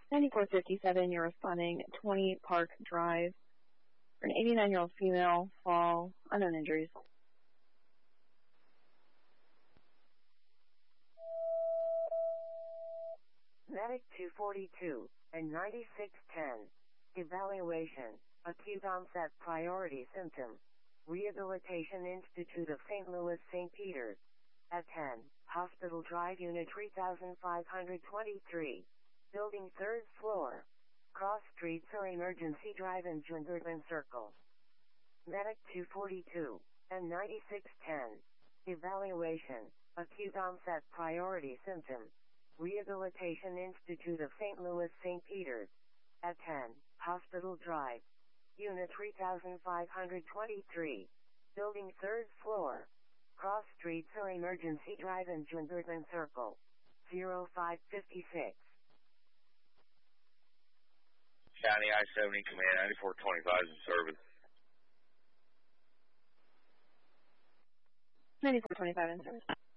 9457, you're responding 20 Park Drive for an 89-year-old female, fall, unknown injuries. Medic 242 and 9610. Evaluation, acute onset priority symptom. Rehabilitation Institute of St. Louis St. Peters. At 10, Hospital Drive Unit 3523. Building 3rd floor. Cross streets or Emergency Drive and Jungerman Circle. Medic 242 and 9610. Evaluation, acute onset priority symptom. Rehabilitation Institute of St. Louis St. Peters. At 10, Hospital Drive. Unit 3523. Building 3rd floor. Cross streets or Emergency Drive and Jungerman Circle. 0556. County I-70 Command 9425 in service. 9425 in service.